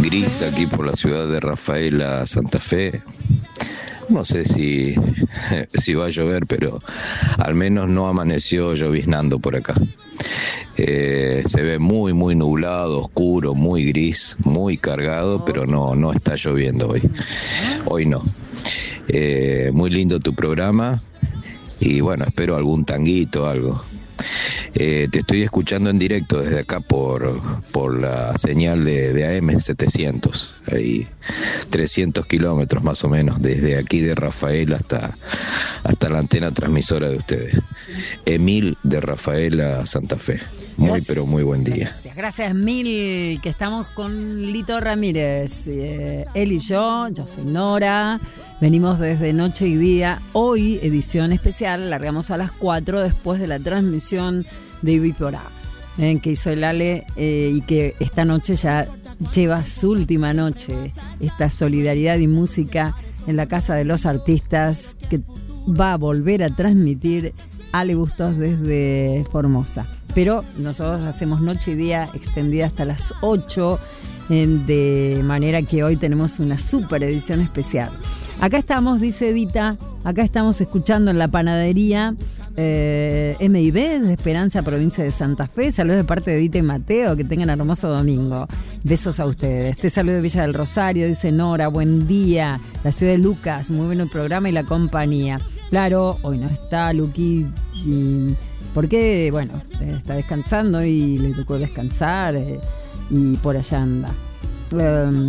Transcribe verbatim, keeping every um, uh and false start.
gris aquí por la ciudad de Rafaela, Santa Fe. No sé si, si va a llover, pero al menos no amaneció lloviznando por acá. Eh, se ve muy, muy nublado, oscuro, muy gris, muy cargado, pero no, no está lloviendo hoy. Hoy no. Eh, muy lindo tu programa y bueno, espero algún tanguito, algo. Eh, te estoy escuchando en directo desde acá por, por la señal de, de A M setecientos, ahí trescientos kilómetros más o menos, desde aquí de Rafael hasta, hasta la antena transmisora de ustedes. Emil de Rafaela, Santa Fe. Muy, gracias, pero muy buen día. Gracias, gracias mil, que estamos con Lito Ramírez, eh, él y yo, yo soy Nora, venimos desde Noche y Día, hoy edición especial, largamos a las cuatro después de la transmisión de Ibiporá, eh, que hizo el Ale eh, y que esta noche ya lleva su última noche, esta solidaridad y música en la Casa de los Artistas que va a volver a transmitir Ale Bustos desde Formosa. Pero nosotros hacemos Noche y Día extendida hasta las ocho, eh, de manera que hoy tenemos una super edición especial. Acá estamos, dice Edita, acá estamos escuchando en la panadería eh, M I B de Esperanza, provincia de Santa Fe. Saludos de parte de Edita y Mateo, que tengan hermoso domingo. Besos a ustedes. Te saludo de Villa del Rosario, dice Nora, buen día. La ciudad de Lucas, muy bueno el programa y la compañía. Claro, hoy no está Luqui, porque, bueno, está descansando y le tocó descansar eh, y por allá anda. Um,